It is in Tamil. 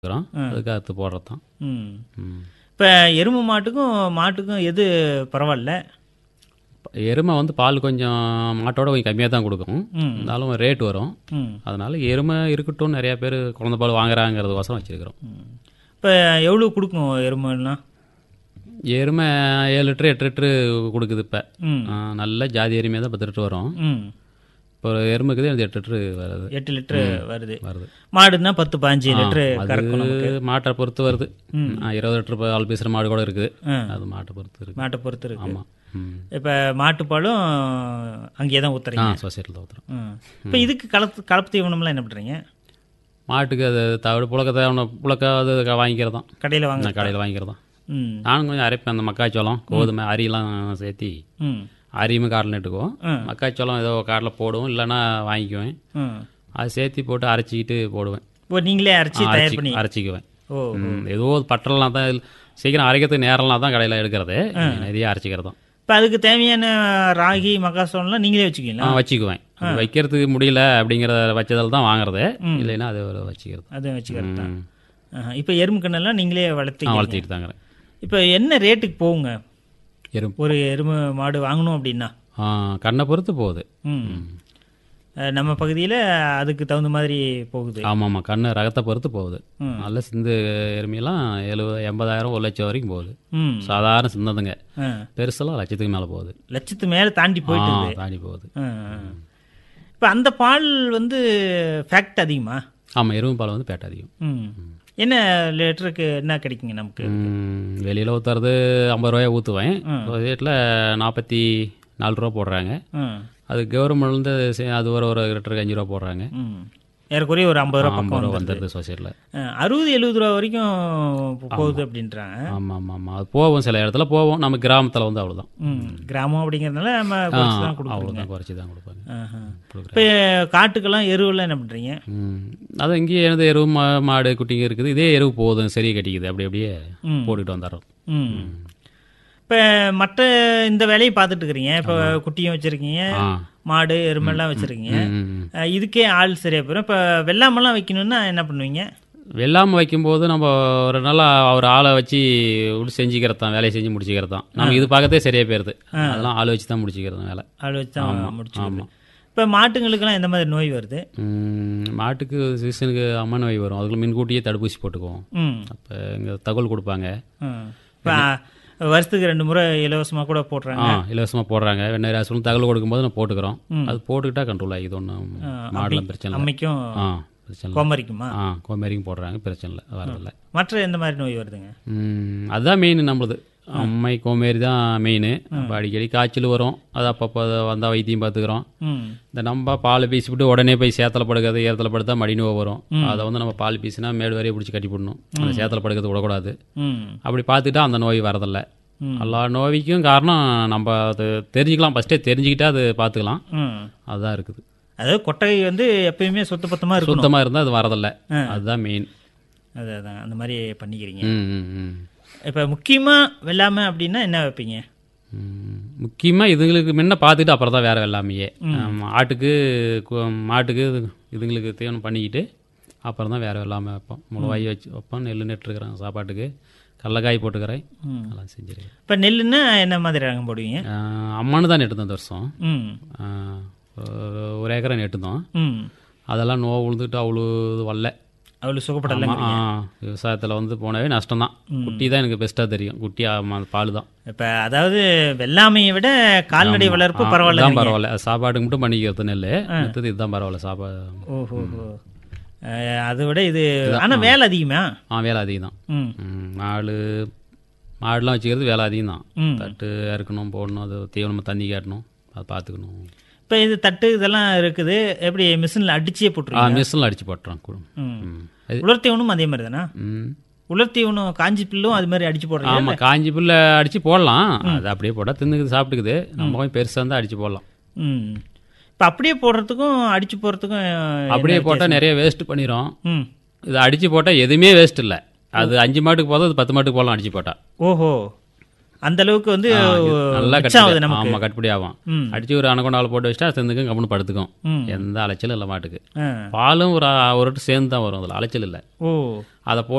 இருக்கிறோம். அதுக்கு அறுத்து போடுறது தான். இப்போ எருமை மாட்டுக்கும் எது பரவாயில்ல? எருமை வந்து பால் கொஞ்சம் மாட்டோட கொஞ்சம் கம்மியாக தான் கொடுக்கும். இருந்தாலும் ரேட் வரும். அதனால எருமை இருக்கட்டும், நிறையா பேர் குழந்தை பால் வாங்குறாங்கிறதுக்கோசரம் வச்சுருக்கிறோம். இப்போ எவ்வளோ கொடுக்கும் எருமைன்னா? எருமை 7 லிட்டரு 8 லிட்டரு கொடுக்குது. இப்போ நல்ல ஜாதி எருமையாக தான் 10 லிட்டரு வரும். இப்போ எருமைக்குது 8 லிட்டரு வருது. 8 லிட்டரு வருது. மாடுன்னா 10-15 லிட்டரு கறக்கணும். மாட்டை பொறுத்து வருது. 20 லிட்டரு பால் பேசுகிற மாடு கூட இருக்குது. அது மாட்டை பொறுத்து இருக்கு. ஆமாம். இப்போ மாட்டுப்பாலும் அங்கேயே தான் ஊற்றுறீங்க? சொசைட்டியில் தான் ஊற்றுறோம். இப்போ இதுக்கு கலப்பு தீவனம்லாம் என்ன பண்ணுறீங்க? மாட்டுக்கு அது தவிர புழக்க அது வாங்கிக்கிறது தான். கடையில் வாங்கிக்கிறது தான். நானும் கொஞ்சம் அரைப்பேன். அந்த மக்காச்சோளம், கோதுமை, அரியெல்லாம் சேர்த்தி அரியுமே காட்டில் நட்டுக்குவோம். மக்காச்சோளம் ஏதோ காட்டில் போடுவோம், இல்லைன்னா வாங்கிக்குவேன். அதை சேர்த்தி போட்டு அரைச்சிக்கிட்டு போடுவேன். நீங்களே அரைச்சிக்குவேன். ஏதோ பட்டலாம் தான் சீக்கிரம் அரைக்கிறதுக்கு நேரம்லாம் தான் கடையில் எடுக்கிறது. நிறைய அரைச்சிக்கிறது தான். இப்போ அதுக்கு தேவையான ராகி மக்காச்சோளம்லாம் நீங்களே வச்சுக்குவீங்களா? வச்சுக்குவேன். வைக்கிறதுக்கு முடியல அப்படிங்கிற பட்சத்தில் தான் வாங்குறது. இல்லைன்னா அது வச்சுக்கிறது தான். இப்போ எறும்பு கண்ணெல்லாம் நீங்களே வளர்த்திட்டு தாங்க. இப்போ என்ன ரேட்டுக்கு போகுங்க ஒரு எருமை மாடு வாங்கணும் அப்படின்னா? கண்ணை பொறுத்து போகுது. நம்ம பகுதியில் அதுக்கு தகுந்த மாதிரி போகுது. ஆமாம். கண்ணு ரகத்தை பொறுத்து போகுது. நல்ல சிந்து எருமையெல்லாம் 70,000 1 லட்சம் வரைக்கும் போகுது. சாதாரண சிந்ததுங்க. பெருசெல்லாம் லட்சத்துக்கு மேலே போகுது. லட்சத்துக்கு மேலே தாண்டி போகுது. இப்போ அந்த பால் வந்து ஃபேக்ட் அதிகமா? ஆமாம். எருமை பால் வந்து ஃபேட் அதிகம். என்ன லிட்டருக்கு என்ன கிடைக்குங்க நமக்கு? வெளியில் ஊற்றுறது 50 ரூபாய் ஊற்றுவேன். வீட்டில் 44 ரூபா போடுறாங்க. அது கவர்மெண்ட்லேருந்து அது ஒரு லிட்டருக்கு 5 ரூபா போடுறாங்க. ஏறக்குறைய ஒரு 50 ரூபா வந்துடுது சொசைட்டியில். 60-70 ரூபா வரைக்கும் போகுது அப்படின்றாங்க. ஆமாம். அது போவோம், சில இடத்துல போவோம். நம்ம கிராமத்தில் வந்து அவ்வளோதான். கிராமம் அப்படிங்கிறதுனால நம்ம அவ்வளோதான், குறைச்சி தான் கொடுப்பாங்க. இப்போ காட்டுக்கெல்லாம் எருவெல்லாம் என்ன பண்ணுறீங்க? அது இங்கேயே எனது எருவு மாடு குட்டிங்க இருக்குது. இதே எருவு போதும், சரி கட்டிக்குது. அப்படியே போட்டுக்கிட்டு வந்துடுறோம். இப்போ மற்ற இந்த வேலையை பார்த்துட்டு இருக்கிறீங்க. இப்போ குட்டியும் வச்சுருக்கீங்க, மாடு எருமெல்லாம் வச்சுருக்கீங்க. இதுக்கே ஆள் சரியாக போயிடும். இப்போ வெள்ளாமெல்லாம் வைக்கணும்னா என்ன பண்ணுவீங்க? வெள்ளாமை வைக்கும்போது நம்ம ஒரு நாள் ஒரு ஆளை வச்சு செஞ்சுக்கிறது தான், வேலையை செஞ்சு முடிச்சுக்கிறது தான். நம்ம இது பார்க்கறதே சரியாக போயிடுது. அதெல்லாம் ஆள் வச்சு தான் முடிச்சுக்கிறது வேலை. ஆள் வச்சு தான் முடிச்சுக்கணும். இப்போ மாட்டுங்களுக்கெல்லாம் எந்த மாதிரி நோய் வருது? மாட்டுக்கு சீசனுக்கு அம்மா நோய் வரும். அதுக்குள்ள முன்கூட்டியே தடுப்பூசி போட்டுக்குவோம். அப்போ இங்கே தகவல் கொடுப்பாங்க. இப்போ வருஷத்துக்கு 2 முறை இலவசமாக கூட போடுறாங்க. இலவசமாக போடுறாங்க. வெண்ணெய் ராசுலும் தகவல் கொடுக்கும்போது நான் போட்டுக்கிறோம். அது போட்டுக்கிட்டா கண்ட்ரோல் ஆகிது. ஒன்றும் மாடலாம் பிரச்சனை அம்மைக்கும் பிரச்சனை கோமரிக்குமா? கோமரிக்கும் போடுறாங்க, பிரச்சனை இல்லை, வரதில்லை. மற்ற எந்த மாதிரி நோய் வருதுங்க? அதுதான் மெயின் நம்மளுது. அம்மை கோமேரி தான் மெயின். இப்போ அடிக்கடி காய்ச்சல் வரும். அது அப்பப்போ வந்தால் வைத்தியம் பார்த்துக்கிறோம். இந்த நம்ம பால் பீசிவிட்டு உடனே போய் சேத்துல படுக்கிறது, ஈரத்தில் படுத்தா மடிநோய் வரும். அதை வந்து நம்ம பால் பீசினா மேடு வரையை பிடிச்சி கட்டி போடணும். அந்த சேத்துல படுக்கிறது விடக்கூடாது. அப்படி பார்த்துட்டா அந்த நோய் வரதில்லை. எல்லா நோய்க்கும் காரணம் நம்ம அது தெரிஞ்சுக்கலாம். ஃபஸ்ட்டே தெரிஞ்சுக்கிட்டா அது பார்த்துக்கலாம். அதுதான் இருக்குது. அதாவது கொட்டகை வந்து எப்பயுமே சுத்தமாக இருக்கும். சுத்தமாக இருந்தால் அது வரதில்லை. அதுதான் மெயின். அதுதான் அந்த மாதிரி பண்ணிக்கிறீங்க. இப்போ முக்கியமாக வெள்ளாமை அப்படின்னா என்ன வைப்பீங்க? முக்கியமாக இதுங்களுக்கு முன்ன பார்த்துட்டு அப்புறம் தான் வேறு வெள்ளாமையே. மாட்டுக்கு இதுங்களுக்கு தீவனம் பண்ணிக்கிட்டு அப்புறம் தான் வேறு வெள்ளாமை வைப்போம். முளவாய் வைப்போம். நெல் நட்டுருக்குறேன், சாப்பாட்டுக்கு கடலக்காய் போட்டுக்கிறேன், அதெல்லாம் செஞ்சுருக்கேன். இப்போ நெல்லுன்னா என்ன மாதிரி ரகம் போடுவீங்க? அம்மானு தான் நெட்டுந்தோம். இந்த வருஷம் 1 ஏக்கரை நெட்டுந்தோம். அதெல்லாம் நோய் விழுந்துட்டு அவ்வளோ இது வரல, அவ்வளோ சுகப்படலை. விவசாயத்தில் வந்து போனவே நஷ்டம்தான். குட்டி தான் எனக்கு பெஸ்ட்டாக தெரியும். குட்டி பால் தான். இப்போ அதாவது வெள்ளாமையை விட கால்நடை வளர்ப்பு பரவாயில்ல. பரவாயில்ல, சாப்பாட்டுக்கு மட்டும் பண்ணிக்கிறது நெல். அடுத்தது இதுதான் பரவாயில்ல சாப்பாடு. ஓஹோ, அதை விட இது ஆனால் வேலை அதிகமா? வேலை அதிகம் தான். மாடுலாம் வச்சுக்கிறது வேலை அதிகம் தான். தட்டு இறக்கணும், போடணும், அது தீவனமாக தண்ணி காட்டணும், அதை பார்த்துக்கணும். இப்போ இது தட்டு இதெல்லாம் இருக்குது. எப்படி மிஷினில் அடிச்சே போட்டுருவோம்? மிஷினில் அடிச்சு போட்டுறோம். உலர்த்தீவனும் அதே மாதிரி தானே? உலர்த்தீவனும் காஞ்சி புல்லும் அது மாதிரி அடிச்சு போடுறோம். ஆமாம், காஞ்சி புல்லை அடிச்சு போடலாம். அது அப்படியே போட்டால் தின்னுக்குது, சாப்பிட்டுக்குது. நம்ம கொஞ்சம் பெருசாக இருந்தால் அடிச்சு போடலாம். இப்போ அப்படியே போடுறதுக்கும் அடிச்சு போடுறதுக்கும்? அப்படியே போட்டால் நிறைய வேஸ்ட் பண்ணிடும். இது அடிச்சு போட்டால் எதுவுமே வேஸ்ட் இல்லை. அது 5 மாட்டுக்கு போதும், அது 10 மாட்டுக்கு போடலாம் அடிச்சு போட்டால். ஓஹோ, அந்த அளவுக்கு வந்து நல்லா கட்டுப்படி ஆகும். அடிச்சு ஒரு அணகொண்டாவில் போட்டு வச்சுட்டா சேர்ந்துக்கும், கம்முன்னு படுத்துக்கும். எந்த அலைச்சலும் இல்லை மாட்டுக்கு. பாலும் ஒரு சேர்ந்து தான் வரும், அதில் அலைச்சல் இல்லை. அதை